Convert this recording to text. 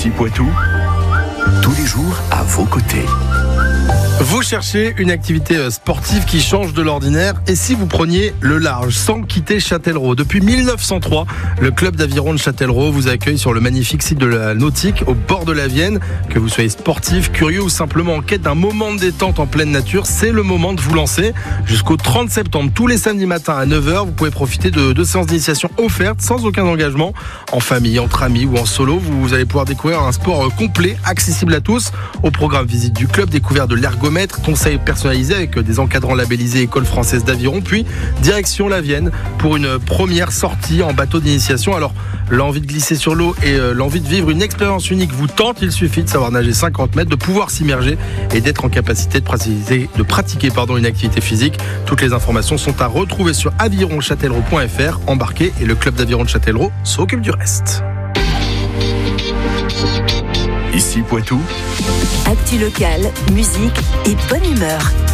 Ici Poitou, tous les jours à vos côtés. Vous cherchez une activité sportive qui change de l'ordinaire, et si vous preniez le large sans quitter Châtellerault? Depuis 1903, le club d'aviron de Châtellerault vous accueille sur le magnifique site de la Nautique au bord de la Vienne. Que vous soyez sportif, curieux ou simplement en quête d'un moment de détente en pleine nature, c'est le moment de vous lancer. Jusqu'au 30 septembre, tous les samedis matins à 9h, vous pouvez profiter de 2 séances d'initiation offertes sans aucun engagement. En famille, entre amis ou en solo, vous allez pouvoir découvrir un sport complet, accessible à tous. Au programme, visite du club, découverte de l'ergomètre, conseils personnalisés avec des encadrants labellisés École française d'aviron, puis direction la Vienne pour une première sortie en bateau d'initiation. Alors, l'envie de glisser sur l'eau et l'envie de vivre une expérience unique vous tente. Il suffit de savoir nager 50 mètres, de pouvoir s'immerger et d'être en capacité de pratiquer une activité physique. Toutes les informations sont à retrouver sur avironchâtellerault.fr. Embarquez et le club d'aviron de Châtellerault s'occupe du reste. Ici Poitou, actu locale, musique et bonne humeur.